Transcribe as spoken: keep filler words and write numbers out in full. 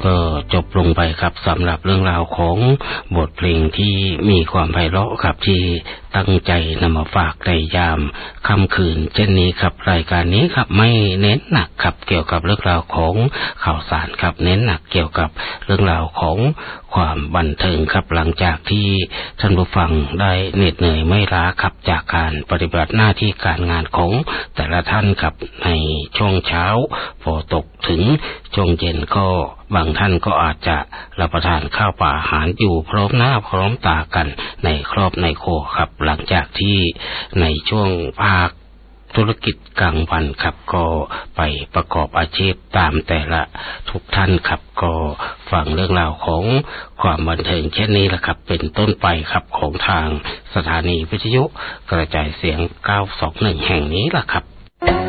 ก็จบลงไปครับสำหรับเรื่องราวของบทเพลงที่มีความไพเราะครับที่ตั้งใจนำมาฝากในยามค่ำคืนเช่นนี้ครับรายการนี้ครับไม่เน้นหนักครับเกี่ยวกับเรื่องราวของข่าวสารครับเน้นหนักเกี่ยวกับเรื่องราวของความบันเทิงครับหลังจากที่ท่านผู้ฟังได้เหน็ดเหนื่อยไม่ล้าครับจากการปฏิบัติหน้าที่การงานของแต่ละท่านครับในช่วงเช้าพอตกถึงช่วงเย็นก็บางท่านก็อาจจะรับประทานข้าวปลาอาหารอยู่พร้อมหน้าพร้อมตากันในครอบในครัวครับหลังจากที่ในช่วงภาคธุรกิจกลางวันครับก็ไปประกอบอาชีพตามแต่ละทุกท่านครับก็ฟังเรื่องราวของความบันเทิงเช่นนี้แหละครับเป็นต้นไปครับของทางสถานีวิทยุกระจายเสียงเก้าสองหนึ่งแห่งนี้แหละครับ